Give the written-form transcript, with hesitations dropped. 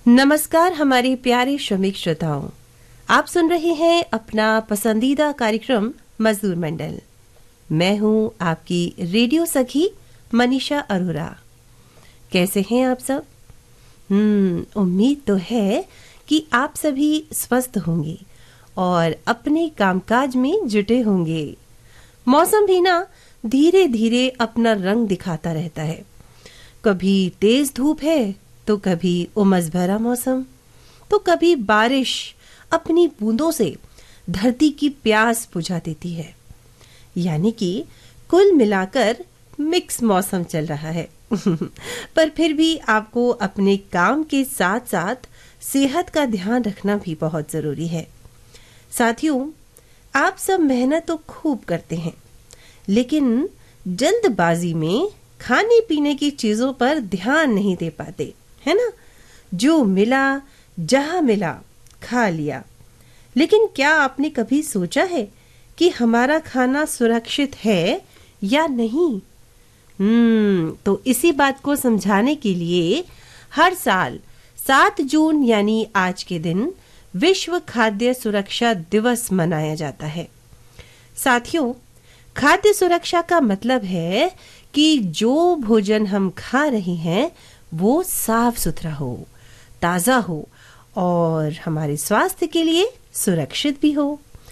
नमस्कार हमारे प्यारे श्रमिक श्रोताओं, आप सुन रहे हैं अपना पसंदीदा कार्यक्रम मजदूर मंडल। मैं हूं आपकी रेडियो सखी मनीषा अरोरा। कैसे हैं आप सब? उम्मीद तो है कि आप सभी स्वस्थ होंगे और अपने कामकाज में जुटे होंगे। मौसम भी ना धीरे धीरे अपना रंग दिखाता रहता है। कभी तेज धूप है तो कभी उमस भरा मौसम, तो कभी बारिश अपनी बूंदों से धरती की प्यास बुझा देती है। यानी कि कुल मिलाकर मिक्स मौसम चल रहा है। पर फिर भी आपको अपने काम के साथ साथ सेहत का ध्यान रखना भी बहुत जरूरी है। साथियों, आप सब मेहनत तो खूब करते हैं, लेकिन जल्दबाजी में खाने पीने की चीजों पर ध्यान नहीं दे पाते, है ना? जो मिला जहां मिला खा लिया। लेकिन क्या आपने कभी सोचा है कि हमारा खाना सुरक्षित है या नहीं? तो इसी बात को समझाने के लिए हर साल 7 जून यानी आज के दिन विश्व खाद्य सुरक्षा दिवस मनाया जाता है। साथियों, खाद्य सुरक्षा का मतलब है कि जो भोजन हम खा रहे हैं वो साफ सुथरा हो, ताजा हो और हमारे स्वास्थ्य के लिए सुरक्षित भी हो।